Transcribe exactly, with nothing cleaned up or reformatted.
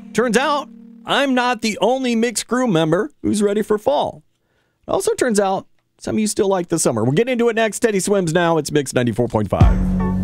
turns out I'm not the only Mix crew member who's ready for fall. Also turns out some of you still like the summer. We'll get into it next. Teddy Swims now. It's Mix ninety-four point five.